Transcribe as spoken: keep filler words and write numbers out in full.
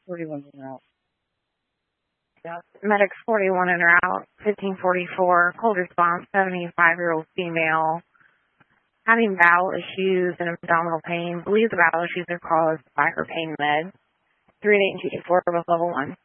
forty-one in or out. Yeah. Medics forty-one in or out, fifteen forty-four, cold response, seventy-five-year-old female, having bowel issues and abdominal pain. Believes the bowel issues are caused by her pain meds. three eight two four with level one.